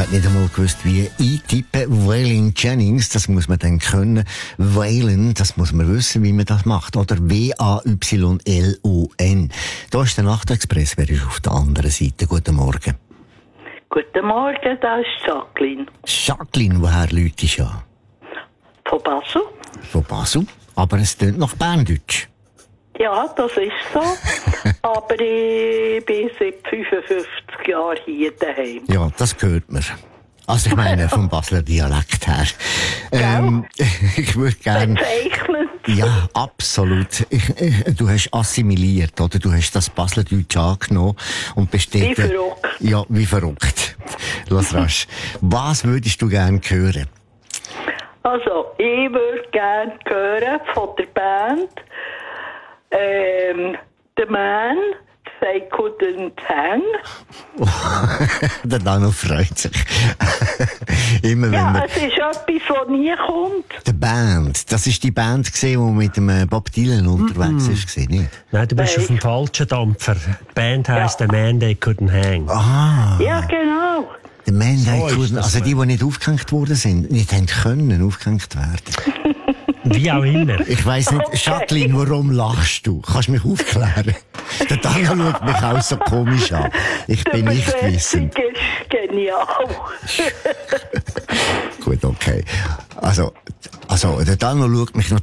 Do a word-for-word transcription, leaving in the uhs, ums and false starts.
hat nicht einmal gewusst, wie eintippen. Waylon Jennings, das muss man dann können. Waylon, das muss man wissen, wie man das macht. Oder W A Y L O N. Da ist der Nachtexpress, wer ist auf der anderen Seite? Guten Morgen. Guten Morgen, da ist Jacqueline. Jacqueline, woher läutest du an? Von Basel. Von Basel? Aber es tönt nach Berndeutsch. Ja, das ist so. Aber ich bin seit fünfundfünfzig Jahren hier daheim. Ja, das hört man. Also ich meine, vom Basler Dialekt her. Ähm, ich würde gerne... Bezeichnend. Ja, absolut. Ich, ich, du hast assimiliert, oder? Du hast das Baslerdeutsch angenommen und besteht... Wie verrückt. Ja, wie verrückt. Lass rasch. Was würdest du gerne hören? Also, ich würde gerne hören von der Band ähm, The Man, They Couldn't Hang. Der Dano freut sich. Immer wenn Ja, man... es ist etwas, das nie kommt. Die Band, das ist die Band gesehen, die mit dem äh, Bob Dylan unterwegs ist, gewesen, nicht? Nein, du bist Nein. auf dem falschen Dampfer. Die Band heisst Ja. The Man They Couldn't Hang. Ah, Ja, genau. der Man, So der ist couldn't- das, also die, die nicht aufgehängt worden sind, nicht haben können aufgehängt werden. Wie auch immer. Ich weiss nicht, Okay. Jacqueline, warum lachst du? Kannst du mich aufklären? Der Dano schaut mich auch so komisch an. Ich bin Die nicht Besetzung wissend. ist genial. Gut, okay. Also, also der Dano schaut mich noch